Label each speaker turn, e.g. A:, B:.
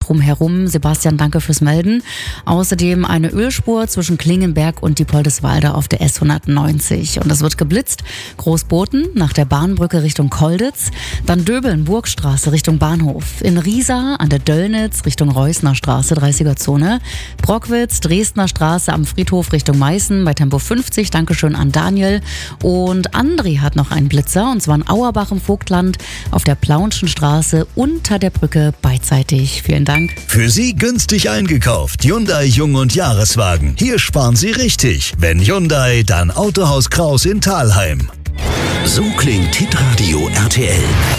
A: drumherum. Sebastian, danke fürs Melden. Außerdem eine Ölspur zwischen Klingenberg und Diepoldeswalde auf der S190. Und es wird geblitzt. Großboten nach der Bahnbrücke Richtung Kolditz. Dann Döbeln, Burgstraße Richtung Bahnhof. In Riesa an der Döllnitz Richtung Reusner Straße, 30er-Zone. Brockwitz, Dresdner Straße am Friedhof Richtung Meißen bei Tempo 50. Dankeschön an Daniel. Und André hat noch einen Blitzer, und zwar in Auerbach im Vogtland auf der Plaunschen Straße unter der Brücke beidseitig. Vielen Dank.
B: Für Sie günstig eingekauft. Hyundai Jung- und Jahreswagen. Hier sparen Sie richtig. Wenn Hyundai, dann Autohaus Kraus in Thalheim.
C: So klingt Hitradio RTL.